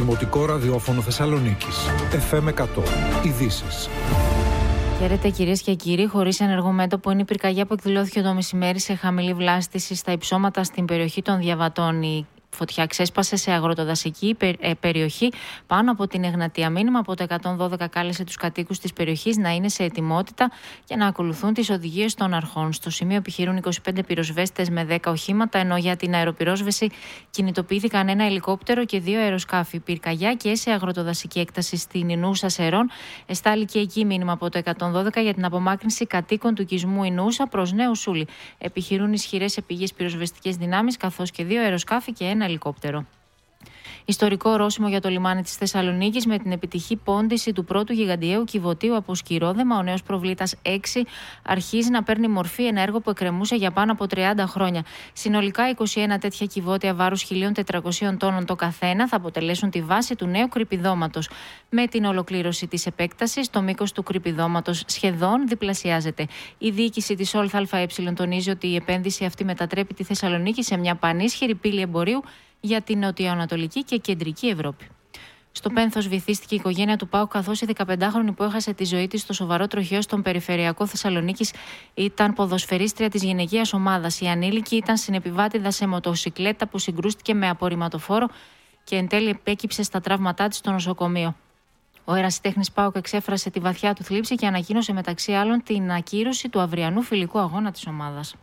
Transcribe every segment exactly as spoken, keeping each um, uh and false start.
Δημοτικό Ραδιόφωνο Θεσσαλονίκης. εφ εμ εκατό. Ειδήσεις. Χαίρετε κυρίες και κύριοι. Χωρίς ενεργό μέτωπο είναι η πυρκαγιά που εκδηλώθηκε το μεσημέρι σε χαμηλή βλάστηση στα υψώματα στην περιοχή των Διαβατών. Η φωτιά ξέσπασε σε αγροτοδασική περιοχή πάνω από την Εγνατία. Μήνυμα από το εκατόν δώδεκα κάλεσε τους κατοίκους της περιοχής να είναι σε ετοιμότητα και να ακολουθούν τις οδηγίες των αρχών. Στο σημείο επιχειρούν είκοσι πέντε πυροσβέστες με δέκα οχήματα, ενώ για την αεροπυρόσβεση κινητοποιήθηκαν ένα ελικόπτερο και δύο αεροσκάφη. Πυρκαγιά και σε αγροτοδασική έκταση στην Ινούσα Σερών. Εστάλει και εκεί μήνυμα από το εκατόν δώδεκα για την απομάκρυνση κατοίκων του οικισμού Ινούσα προς Νέο Σούλη. Επιχειρούν ισχυρές επίγειες πυροσβεστικές δυνάμεις, καθώς και δύο αεροσκάφη και ένα ελικόπτερο. Ιστορικό ορόσημο για το λιμάνι της Θεσσαλονίκης με την επιτυχή πόντιση του πρώτου γιγαντιαίου κυβωτίου από σκυρόδεμα. Ο νέος προβλήτας έξι αρχίζει να παίρνει μορφή, ένα έργο που εκκρεμούσε για πάνω από τριάντα χρόνια. Συνολικά είκοσι ένα τέτοια κυβότια βάρους χίλια τετρακόσιων τόνων το καθένα θα αποτελέσουν τη βάση του νέου κρυπηδώματος. Με την ολοκλήρωση της επέκτασης, το μήκος του κρυπηδώματος σχεδόν διπλασιάζεται. Η διοίκηση της ΟΛΘΑΕ τονίζει ότι η επένδυση αυτή μετατρέπει τη Θεσσαλονίκη σε μια πανίσχυρη πύλη εμπορίου για την νοτιοανατολική και κεντρική Ευρώπη. Στο Πένθος βυθίστηκε η οικογένεια του ΠΑΟΚ, καθώς η δεκαπεντάχρονη που έχασε τη ζωή της στο σοβαρό τροχαίο στον περιφερειακό Θεσσαλονίκης ήταν ποδοσφαιρίστρια της γυναικείας ομάδας. Η ανήλικη ήταν συνεπιβάτηδα σε μοτοσικλέτα που συγκρούστηκε με απορριμματοφόρο και εν τέλει επέκυψε στα τραύματά της στο νοσοκομείο. Ο ερασιτέχνης ΠΑΟΚ εξέφρασε τη βαθιά του θλίψη και ανακοίνωσε μεταξύ άλλων την ακύρωση του αυριανού φιλικού αγώνα της ομάδας.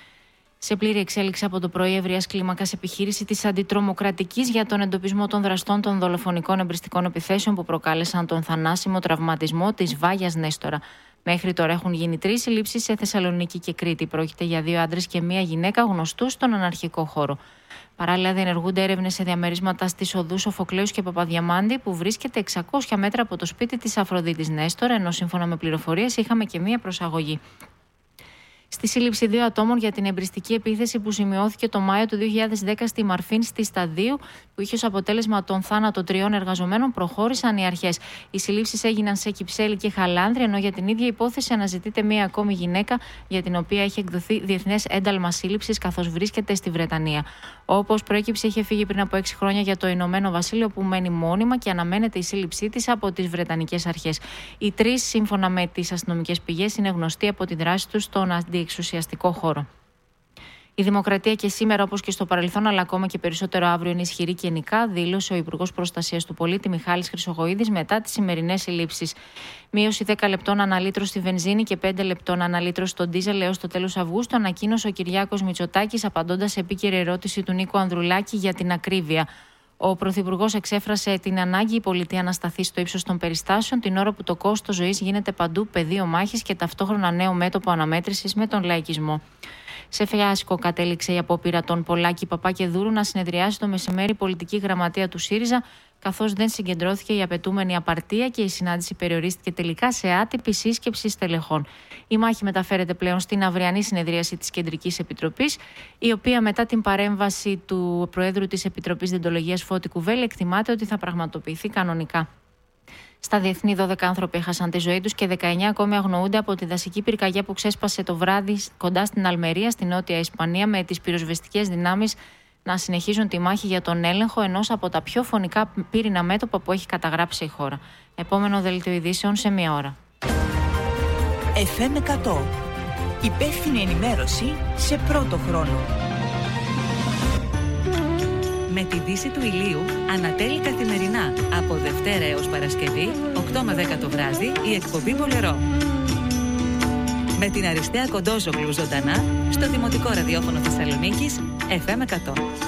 Σε πλήρη εξέλιξη από το πρωί, ευρείας κλίμακας επιχείρηση της αντιτρομοκρατικής για τον εντοπισμό των δραστών των δολοφονικών εμπριστικών επιθέσεων που προκάλεσαν τον θανάσιμο τραυματισμό της Βάγιας Νέστορα. Μέχρι τώρα έχουν γίνει τρεις συλλήψεις σε Θεσσαλονίκη και Κρήτη. Πρόκειται για δύο άντρες και μία γυναίκα γνωστούς στον αναρχικό χώρο. Παράλληλα, διενεργούνται έρευνες σε διαμερίσματα στις οδούς Σοφοκλέους και Παπαδιαμάντη, που βρίσκεται εξακόσια μέτρα από το σπίτι της Αφροδίτης Νέστορα, ενώ σύμφωνα με πληροφορίες είχαμε και μία προσαγωγή. Στη σύλληψη δύο ατόμων για την εμπριστική επίθεση που σημειώθηκε το Μάιο του δύο χιλιάδες δέκα στη Μαρφίν στη Σταδίου, που είχε ως αποτέλεσμα τον θάνατο τριών εργαζομένων, προχώρησαν οι αρχές. Οι συλλήψεις έγιναν σε Κυψέλη και Χαλάνδρη, ενώ για την ίδια υπόθεση αναζητείται μία ακόμη γυναίκα, για την οποία έχει εκδοθεί διεθνές ένταλμα σύλληψης, καθώς βρίσκεται στη Βρετανία. Όπως προέκυψε, είχε φύγει πριν από έξι χρόνια για το Ηνωμένο Βασίλειο, που μένει μόνιμα και αναμένεται η σύλληψή της από τις Βρετανικές αρχές. Οι τρεις, σύμφωνα με τις αστυνομικές πηγές, είναι γνωστοί από τη δράση τους στον αντιεξουσιαστικό χώρο. Η Δημοκρατία και σήμερα, όπως και στο παρελθόν, αλλά ακόμα και περισσότερο αύριο, είναι ισχυρή και ενικά, δήλωσε ο Υπουργός Προστασίας του Πολίτη Μιχάλης Χρυσοχοΐδης μετά τις σημερινές συλλήψεις. Μείωση δέκα λεπτών αναλύτρωση στη βενζίνη και πέντε λεπτών αναλύτρωση στο ντίζελ έως το τέλος Αυγούστου, ανακοίνωσε ο Κυριάκος Μητσοτάκης, απαντώντας σε επίκαιρη ερώτηση του Νίκου Ανδρουλάκη για την ακρίβεια. Ο Πρωθυπουργός εξέφρασε την ανάγκη η πολιτεία να σταθεί στο ύψος των περιστάσεων, την ώρα που το κόστος ζωής γίνεται παντού πεδίο μάχης και ταυτόχρονα νέο μέτωπο αναμέτρησης με τον λαϊκισμό. Σε φιάσκο κατέληξε η απόπειρα των Πολάκη, Παπάκεδούρου να συνεδριάσει το μεσημέρι η πολιτική γραμματεία του ΣΥΡΙΖΑ, καθώς δεν συγκεντρώθηκε η απαιτούμενη απαρτία και η συνάντηση περιορίστηκε τελικά σε άτυπη σύσκεψη στελεχών. Η μάχη μεταφέρεται πλέον στην αυριανή συνεδρίαση της Κεντρικής Επιτροπής, η οποία μετά την παρέμβαση του Προέδρου της Επιτροπής Διεντολογίας Φώτη Κουβέλη εκτιμάται ότι θα πραγματοποιηθεί κανονικά. Στα διεθνή, δώδεκα άνθρωποι έχασαν τη ζωή τους και δεκαεννιά ακόμη αγνοούνται από τη δασική πυρκαγιά που ξέσπασε το βράδυ κοντά στην Αλμερία, στη Νότια Ισπανία, με τις πυροσβεστικές δυνάμεις να συνεχίζουν τη μάχη για τον έλεγχο ενός από τα πιο φωνικά πύρινα μέτωπα που έχει καταγράψει η χώρα. Επόμενο δελτίο ειδήσεων σε μία ώρα. εφ εμ εκατό. Υπεύθυνη ενημέρωση σε πρώτο χρόνο. Με τη δύση του ηλίου ανατέλει καθημερινά από Δευτέρα έως Παρασκευή, οκτώ με δέκα το βράδυ, η εκπομπή Πολερό. Με την Αριστεία Κοντόζογλου ζωντανά στο Δημοτικό Ραδιόφωνο Θεσσαλονίκης εφ εμ εκατό.